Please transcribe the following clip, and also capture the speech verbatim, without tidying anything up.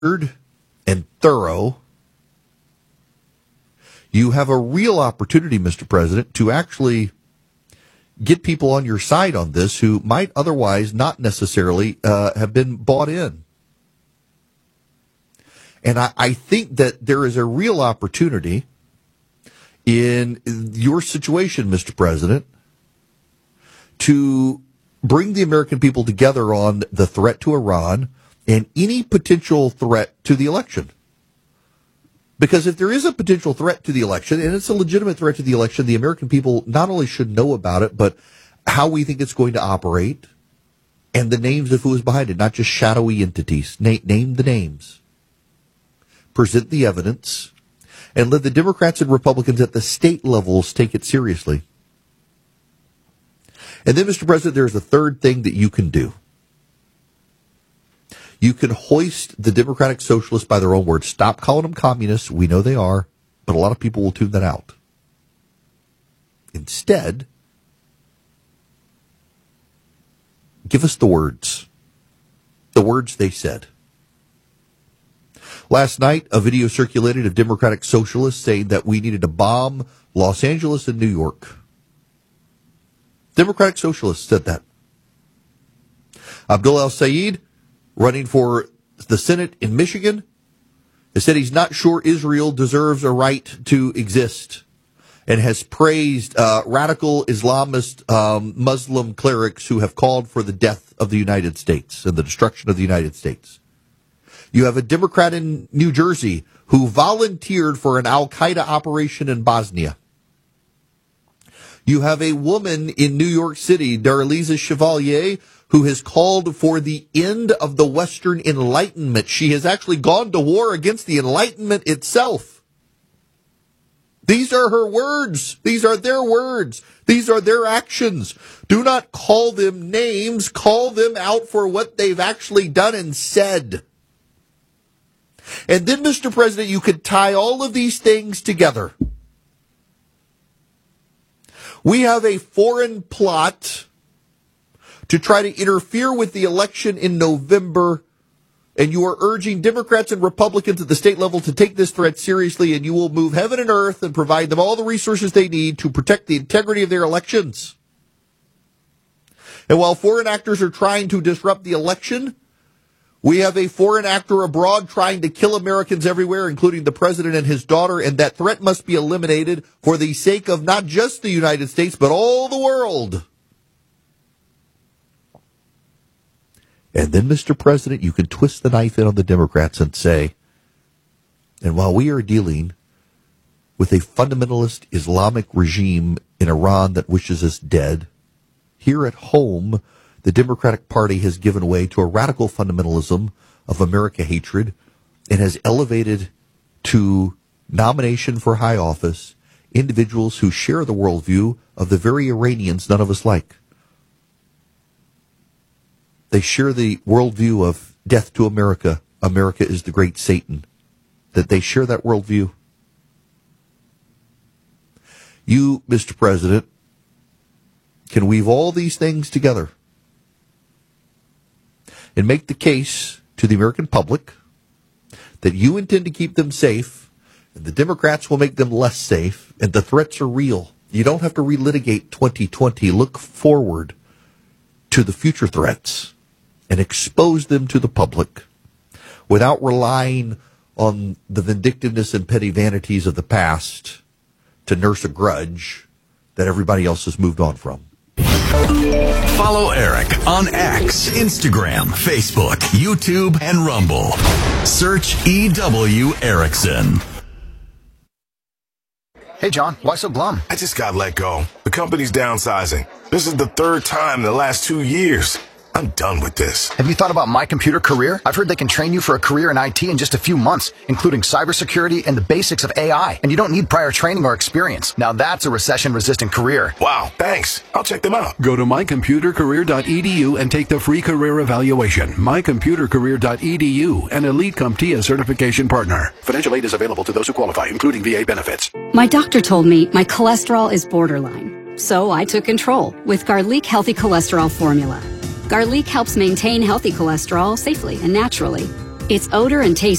and thorough, you have a real opportunity, Mister President, to actually get people on your side on this who might otherwise not necessarily uh, have been bought in. And I, I think that there is a real opportunity in your situation, Mister President, to bring the American people together on the threat to Iran and any potential threat to the election. Because if there is a potential threat to the election, and it's a legitimate threat to the election, the American people not only should know about it, but how we think it's going to operate and the names of who is behind it, not just shadowy entities. Na- name the names. Present the evidence. And let the Democrats and Republicans at the state levels take it seriously. And then, Mister President, there's a third thing that you can do. You can hoist the Democratic Socialists by their own words. Stop calling them communists. We know they are, but a lot of people will tune that out. Instead, give us the words. The words they said. Last night, a video circulated of Democratic Socialists saying that we needed to bomb Los Angeles and New York. Democratic Socialists said that. Abdul El-Sayed, running for the Senate in Michigan, has said he's not sure Israel deserves a right to exist and has praised uh, radical Islamist um, Muslim clerics who have called for the death of the United States and the destruction of the United States. You have a Democrat in New Jersey who volunteered for an al-Qaeda operation in Bosnia. You have a woman in New York City, Darlisa Chevalier, who has called for the end of the Western Enlightenment. She has actually gone to war against the Enlightenment itself. These are her words. These are their words. These are their actions. Do not call them names. Call them out for what they've actually done and said. And then, Mister President, you could tie all of these things together. We have a foreign plot to try to interfere with the election in November, and you are urging Democrats and Republicans at the state level to take this threat seriously, and you will move heaven and earth and provide them all the resources they need to protect the integrity of their elections. And while foreign actors are trying to disrupt the election, we have a foreign actor abroad trying to kill Americans everywhere, including the president and his daughter, and that threat must be eliminated for the sake of not just the United States, but all the world. And then, Mister President, you can twist the knife in on the Democrats and say, and while we are dealing with a fundamentalist Islamic regime in Iran that wishes us dead, here at home, the Democratic Party has given way to a radical fundamentalism of America hatred and has elevated to nomination for high office individuals who share the worldview of the very Iranians none of us like. They share the worldview of death to America. America is the great Satan. That they share that worldview. You, Mister President, can weave all these things together and make the case to the American public that you intend to keep them safe, and the Democrats will make them less safe, and the threats are real. You don't have to relitigate twenty twenty. Look forward to the future threats and expose them to the public without relying on the vindictiveness and petty vanities of the past to nurse a grudge that everybody else has moved on from. Follow Eric on X, Instagram, Facebook, YouTube, and Rumble. Search E W Erickson. Hey, John, why so glum? I just got let go. The company's downsizing. This is the third time in the last two years. I'm done with this. Have you thought about My Computer Career? I've heard they can train you for a career in I T in just a few months, including cybersecurity and the basics of A I. And you don't need prior training or experience. Now that's a recession-resistant career. Wow, thanks. I'll check them out. Go to my computer career dot e d u and take the free career evaluation. my computer career dot e d u, an Elite CompTIA certification partner. Financial aid is available to those who qualify, including V A benefits. My doctor told me my cholesterol is borderline. So I took control with Garlic Healthy Cholesterol Formula. Garlic helps maintain healthy cholesterol safely and naturally. Its odor and taste